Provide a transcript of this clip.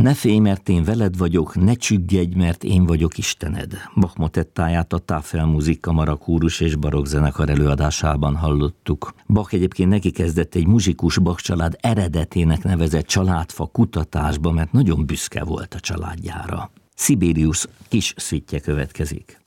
Ne félj, mert én veled vagyok, ne csüggedj, mert én vagyok Istened. Bach motettáját a Tafelmusik Kamara kórus és barokkzenekar előadásában hallottuk. Bach egyébként neki kezdett egy muzsikus Bach család eredetének nevezett családfa kutatásba, mert nagyon büszke volt a családjára. Sibelius kis szüttye következik.